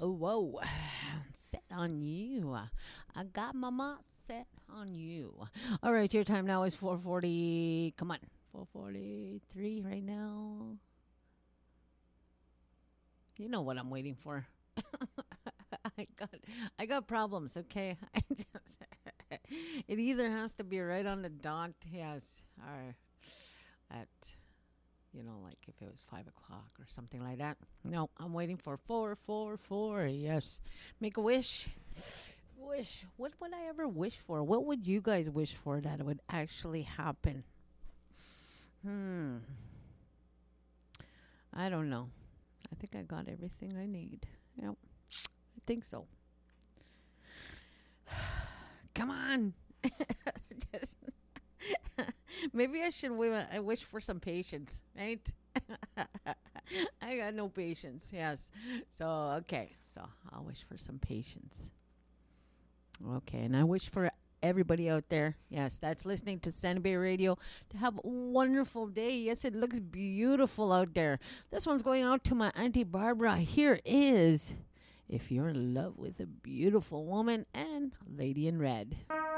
whoa. Set on you. I got my mind set on you. All right, your time now is 4:40. Come on. 4:43 right now. You know what I'm waiting for. I got I got problems, okay? It either has to be right on the dot, yes, or at like if it was 5 o'clock or something like that. No, I'm waiting for 4:44. Yes, make a wish. Wish. What would I ever wish for? What would you guys wish for that would actually happen? Hmm. I don't know. I think I got everything I need. Yep. I think so. Come on. Just maybe I should I wish for some patience, right? I got no patience. Yes. So, okay. So, I'll wish for some patience. Okay, and I wish for everybody out there, yes, that's listening to Sandy Bay Radio, to have a wonderful day. Yes, it looks beautiful out there. This one's going out to my Auntie Barbara. Here is If You're in Love with a Beautiful Woman and Lady in Red.